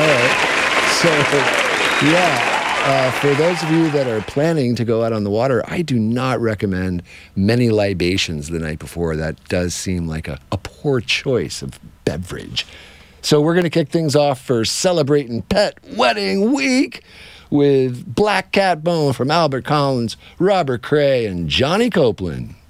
right. So, yeah. For those of you that are planning to go out on the water, I do not recommend many libations the night before. That does seem like a poor choice of beverage. So we're going to kick things off for Celebrating Pet Wedding Week with Black Cat Bone from Albert Collins, Robert Cray, and Johnny Copeland.